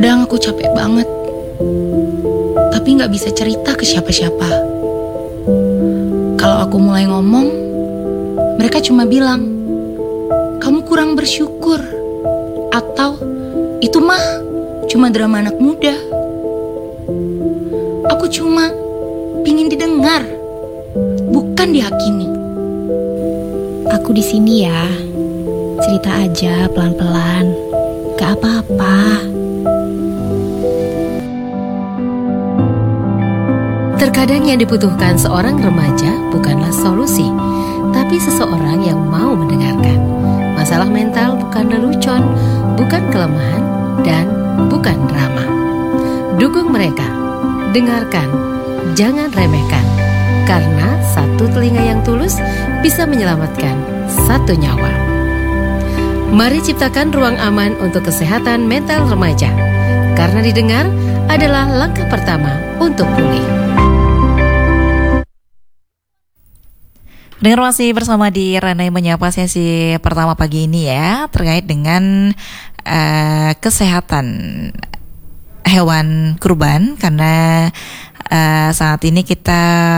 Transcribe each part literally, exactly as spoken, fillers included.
Kadang aku capek banget, tapi gak bisa cerita ke siapa-siapa. Kalau aku mulai ngomong, mereka cuma bilang, kamu kurang bersyukur. Atau, itu mah cuma drama anak muda. Aku cuma pingin didengar, bukan dihakimi. Aku di sini ya, cerita aja pelan-pelan, gak apa-apa. Terkadang yang dibutuhkan seorang remaja bukanlah solusi, tapi seseorang yang mau mendengarkan. Masalah mental bukan lelucon, bukan kelemahan, dan bukan drama. Dukung mereka, dengarkan, jangan remehkan. Karena satu telinga yang tulus bisa menyelamatkan satu nyawa. Mari ciptakan ruang aman untuk kesehatan mental remaja. Karena didengar adalah langkah pertama untuk pulih. Dengar masih bersama di Ranai Menyapa sesi pertama pagi ini ya, terkait dengan uh, kesehatan hewan kurban, karena uh, saat ini kita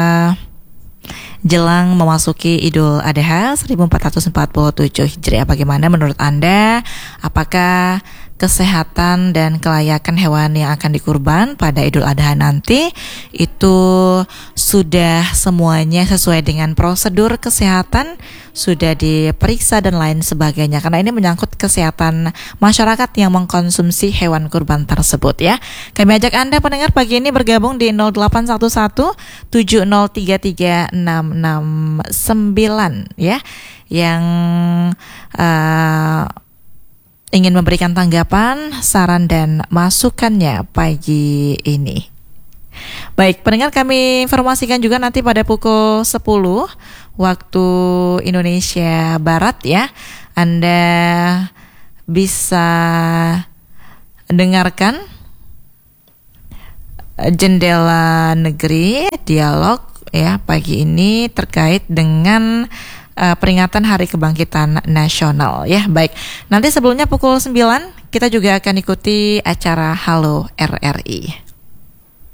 jelang memasuki Idul Adha seribu empat ratus empat puluh tujuh Hijriah. Bagaimana menurut Anda? Apakah kesehatan dan kelayakan hewan yang akan dikurban pada Idul Adha nanti itu sudah semuanya sesuai dengan prosedur kesehatan, sudah diperiksa dan lain sebagainya? Karena ini menyangkut kesehatan masyarakat yang mengkonsumsi hewan kurban tersebut ya. Kami ajak Anda pendengar pagi ini bergabung di nol delapan satu satu tujuh nol tiga tiga enam enam sembilan ya, yang uh, ingin memberikan tanggapan, saran dan masukannya pagi ini. Baik, pendengar, kami informasikan juga nanti pada pukul sepuluh waktu Indonesia Barat ya, Anda bisa dengarkan Jendela Negeri Dialog ya pagi ini terkait dengan Uh, peringatan Hari Kebangkitan Nasional ya. Baik, nanti sebelumnya pukul sembilan kita juga akan ikuti acara Halo R R I.